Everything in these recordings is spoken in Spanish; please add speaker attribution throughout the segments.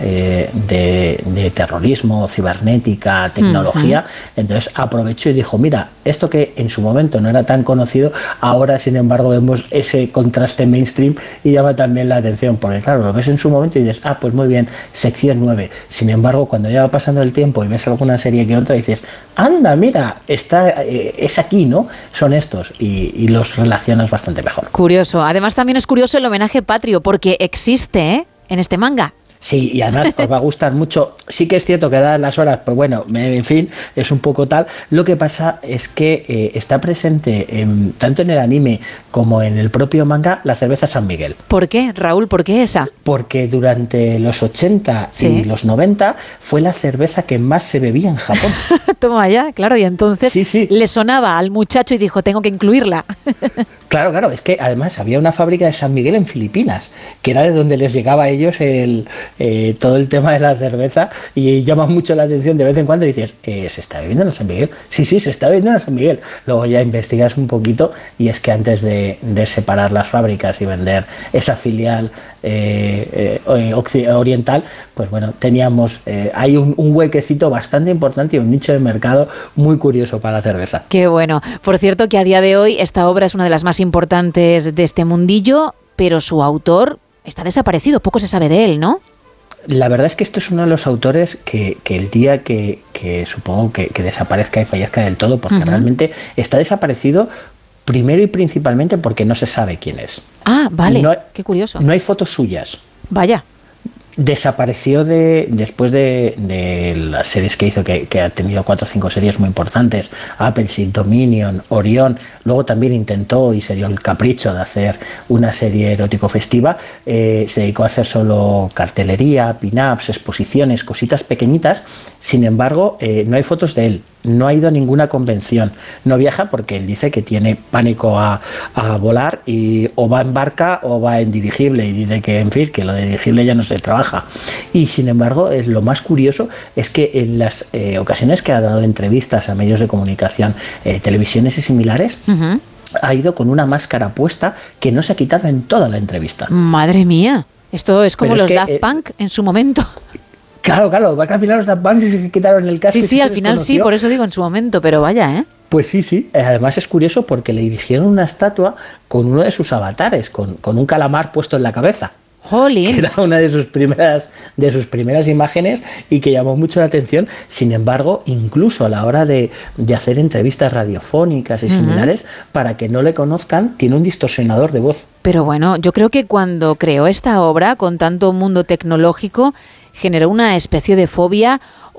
Speaker 1: de terrorismo, cibernética, tecnología. Entonces aprovechó y dijo, mira, esto que en su momento no era tan conocido, ahora sin embargo vemos ese contraste mainstream y llama también la atención, porque claro, lo ves en su momento y dices, pues muy bien, sección 9. Sin embargo, cuando ya va pasando el tiempo y ves alguna serie que otra, dices, anda, mira, es aquí, ¿no? Son estos, y los relacionas bastante mejor.
Speaker 2: Curioso. Además también es curioso el homenaje patrio, porque existe, en este manga.
Speaker 1: Sí, y además os va a gustar mucho. Sí que es cierto que dadas las horas, pues bueno, en fin, es un poco tal. Lo que pasa es que está presente tanto en el anime como en el propio manga la cerveza San Miguel.
Speaker 2: ¿Por qué, Raúl? ¿Por qué esa?
Speaker 1: Porque durante los 80 y los 90 fue la cerveza que más se bebía en Japón.
Speaker 2: Toma ya, claro, y entonces le sonaba al muchacho y dijo, tengo que incluirla.
Speaker 1: Claro, es que además había una fábrica de San Miguel en Filipinas, que era de donde les llegaba a ellos todo el tema de la cerveza, y llama mucho la atención de vez en cuando y dices, ¿se está bebiendo en San Miguel? Sí, se está bebiendo en San Miguel. Luego ya investigas un poquito y es que antes de separar las fábricas y vender esa filial oriental, pues bueno, teníamos hay un huequecito bastante importante y un nicho de mercado muy curioso para la cerveza.
Speaker 2: Qué bueno. Por cierto que a día de hoy esta obra es una de las más importantes de este mundillo, pero su autor está desaparecido, poco se sabe de él, ¿no?
Speaker 1: La verdad es que esto es uno de los autores que el día que supongo que desaparezca y fallezca del todo, porque realmente está desaparecido primero y principalmente porque no se sabe quién es.
Speaker 2: Ah, vale, qué curioso.
Speaker 1: No hay fotos suyas.
Speaker 2: Vaya.
Speaker 1: Desapareció después de las series que hizo, que ha tenido 4 o 5 series muy importantes, Appleseed, Dominion, Orión. Luego también intentó y se dio el capricho de hacer una serie erótico festiva. Se dedicó a hacer solo cartelería, pin-ups, exposiciones, cositas pequeñitas. Sin embargo, no hay fotos de él. No ha ido a ninguna convención, no viaja porque él dice que tiene pánico a volar, y o va en barca o va en dirigible, y dice que en fin, que lo de dirigible ya no se trabaja. Y sin embargo, lo más curioso es que en las ocasiones que ha dado entrevistas a medios de comunicación, televisiones y similares, ha ido con una máscara puesta que no se ha quitado en toda la entrevista.
Speaker 2: Madre mía, esto es como los Daft Punk en su momento.
Speaker 1: Claro, va a al final los Daft Punk y se quitaron el casco.
Speaker 2: Sí, al final sí, por eso digo en su momento, pero vaya, ¿eh?
Speaker 1: Pues sí. Además es curioso porque le dirigieron una estatua con uno de sus avatares, con un calamar puesto en la cabeza.
Speaker 2: ¡Jolín!
Speaker 1: Que era una de sus primeras imágenes y que llamó mucho la atención. Sin embargo, incluso a la hora de hacer entrevistas radiofónicas y similares, para que no le conozcan, tiene un distorsionador de voz.
Speaker 2: Pero bueno, yo creo que cuando creó esta obra, con tanto mundo tecnológico, generó una especie de fobia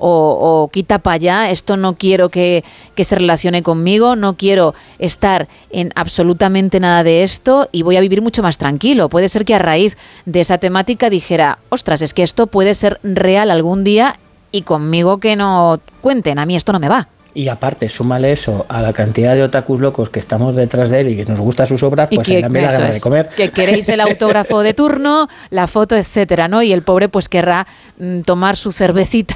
Speaker 2: o quita para allá, esto no quiero que se relacione conmigo, no quiero estar en absolutamente nada de esto y voy a vivir mucho más tranquilo. Puede ser que a raíz de esa temática dijera, ostras, es que esto puede ser real algún día y conmigo que no cuenten, a mí esto no me va.
Speaker 1: Y aparte, súmale eso a la cantidad de otakus locos que estamos detrás de él y que nos gustan sus obras, pues se cambia la gana de comer.
Speaker 2: Que queréis el autógrafo de turno, la foto, etcétera, ¿no? Y el pobre pues querrá tomar su cervecita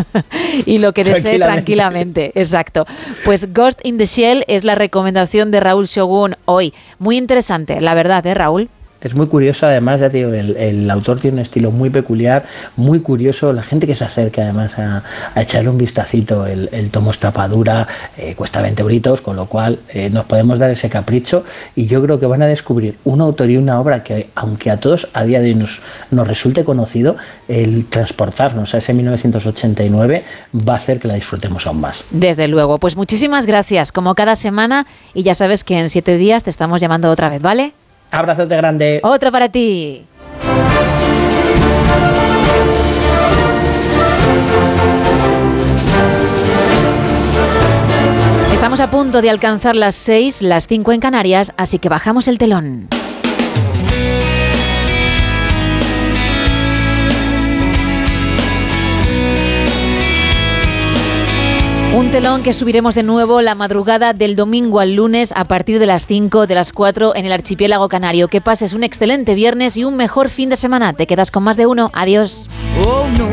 Speaker 2: y lo que desee tranquilamente. Exacto. Pues Ghost in the Shell es la recomendación de Raúl Shogun hoy. Muy interesante, la verdad, ¿eh, Raúl?
Speaker 1: Es muy curioso, además, ya te digo, el autor tiene un estilo muy peculiar, muy curioso. La gente que se acerca además a echarle un vistacito, el tomo es tapadura, cuesta 20 euritos, con lo cual nos podemos dar ese capricho, y yo creo que van a descubrir un autor y una obra que, aunque a todos a día de hoy nos resulte conocido, el transportarnos a ese 1989 va a hacer que la disfrutemos aún más.
Speaker 2: Desde luego. Pues muchísimas gracias, como cada semana, y ya sabes que en 7 días te estamos llamando otra vez, ¿vale?
Speaker 1: Abrazote grande.
Speaker 2: Otro para ti. Estamos a punto de alcanzar las 6, las 5 en Canarias, así que bajamos el telón. Un telón que subiremos de nuevo la madrugada del domingo al lunes a partir de las 5, de las 4 en el archipiélago canario. Que pases un excelente viernes y un mejor fin de semana. Te quedas con más de uno. Adiós.